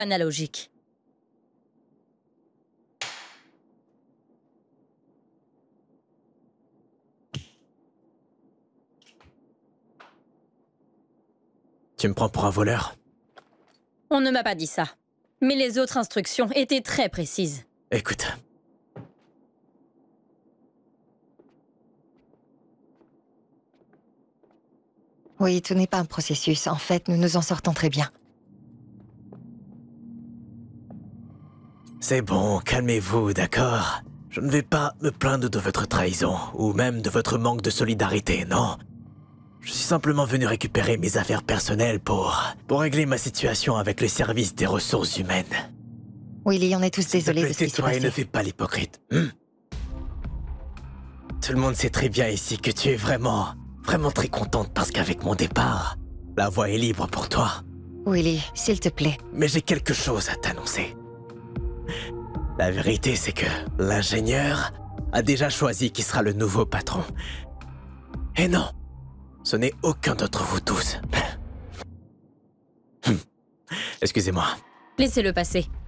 Analogique. Tu me prends pour un voleur? On ne m'a pas dit ça. Mais les autres instructions étaient très précises. Écoute. Oui, tout n'est pas un processus. En fait, nous nous en sortons très bien. C'est bon, calmez-vous, d'accord? Je ne vais pas me plaindre de votre trahison, ou même de votre manque de solidarité, non. Je suis simplement venu récupérer mes affaires personnelles pour régler ma situation avec le service des ressources humaines. Willy, on est tous désolés de ce qui s'est Tais-toi et passé. ne fais pas l'hypocrite. Tout le monde sait très bien ici que tu es vraiment très contente parce qu'avec mon départ, la voie est libre pour toi. Willy, s'il te plaît. Mais j'ai quelque chose à t'annoncer. La vérité, c'est que l'ingénieur a déjà choisi qui sera le nouveau patron. Et non, ce n'est aucun d'entre vous tous. Excusez-moi. Laissez-le passer.